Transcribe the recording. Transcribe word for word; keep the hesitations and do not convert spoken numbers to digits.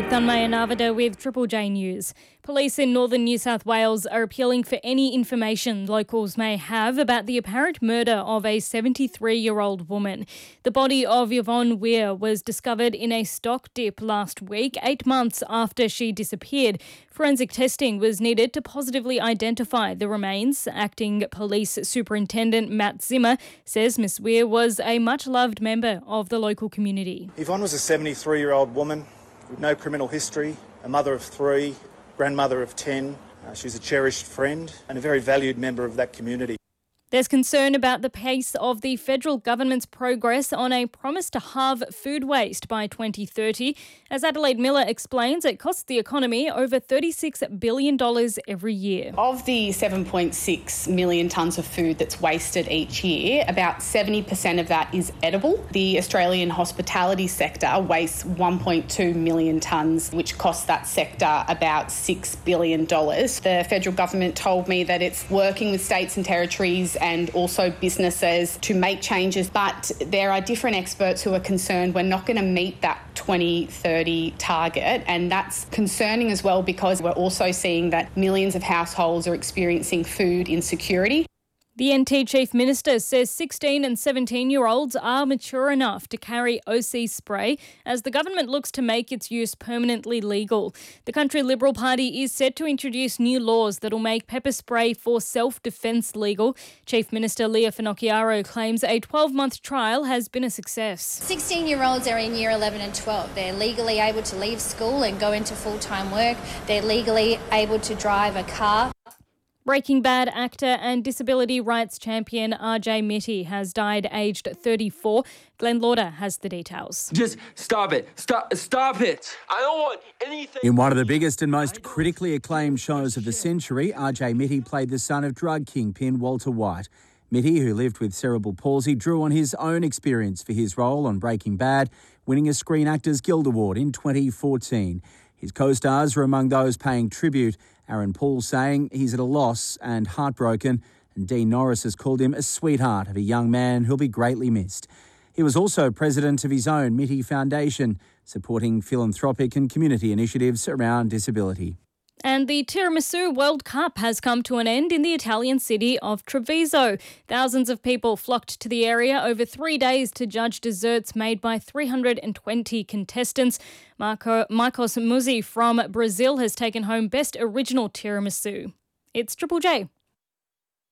Tanmaya Navada with Triple J News. Police in northern New South Wales are appealing for any information locals may have about the apparent murder of a seventy-three-year-old woman. The body of Yvonne Weir was discovered in a stock dip last week, eight months after she disappeared. Forensic testing was needed to positively identify the remains. Acting Police Superintendent Matt Zimmer says Miss Weir was a much-loved member of the local community. Yvonne was a seventy-three-year-old woman with no criminal history, a mother of three, grandmother of ten. Uh, she's a cherished friend and a very valued member of that community. There's concern about the pace of the federal government's progress on a promise to halve food waste by twenty thirty. As Adelaide Miller explains, it costs the economy over thirty-six billion dollars every year. Of the seven point six million tonnes of food that's wasted each year, about seventy percent of that is edible. The Australian hospitality sector wastes one point two million tonnes, which costs that sector about six billion dollars. The federal government told me that it's working with states and territories and also businesses to make changes, but there are different experts who are concerned we're not going to meet that twenty thirty target, and that's concerning as well because we're also seeing that millions of households are experiencing food insecurity. The N T Chief Minister says sixteen and seventeen-year-olds are mature enough to carry O C spray as the government looks to make its use permanently legal. The Country Liberal Party is set to introduce new laws that will make pepper spray for self-defence legal. Chief Minister Leah Finocchiaro claims a twelve-month trial has been a success. sixteen-year-olds are in year eleven and twelve. They're legally able to leave school and go into full-time work. They're legally able to drive a car. Breaking Bad actor and disability rights champion R J Mitte has died aged thirty-four. Glenn Lauder has the details. Just stop it. Stop Stop it. I don't want anything. In one of the biggest and most critically acclaimed shows of the century, R J Mitte played the son of drug kingpin Walter White. Mitte, who lived with cerebral palsy, drew on his own experience for his role on Breaking Bad, winning a Screen Actors Guild Award in twenty fourteen. His co-stars were among those paying tribute. Aaron Paul saying he's at a loss and heartbroken, and Dean Norris has called him a sweetheart of a young man who'll be greatly missed. He was also president of his own Mitte Foundation, supporting philanthropic and community initiatives around disability. And the Tiramisu World Cup has come to an end in the Italian city of Treviso. Thousands of people flocked to the area over three days to judge desserts made by three hundred twenty contestants. Marco, Marcos Muzzi from Brazil has taken home Best Original Tiramisu. It's Triple J.